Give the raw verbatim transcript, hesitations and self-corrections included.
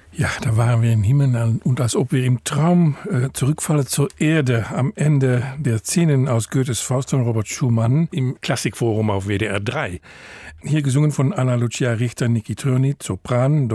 Ja, da waren wir im Himmel und als ob wir im Traum äh, zurückfallen zur Erde am Ende der Szenen aus Goethes Faust von Robert Schumann im Klassikforum auf W D R drei. Hier gesungen von Anna Lucia Richter, Niki Trönit, Sopran,